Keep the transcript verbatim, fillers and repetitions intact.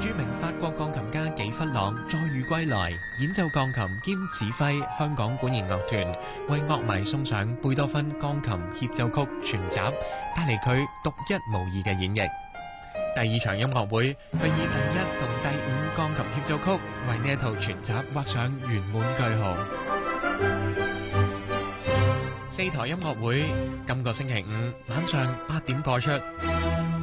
著名法國鋼琴家紀弗朗再遇歸來，演奏鋼琴兼指揮香港管弦樂團，為樂迷送上貝多芬鋼琴協奏曲全集，帶嚟佢獨一無二嘅演繹。第二場音樂會，佢以第一同第五鋼琴協奏曲為呢一套全集畫上圓滿句號。四台音樂會今個星期五晚上八點播出。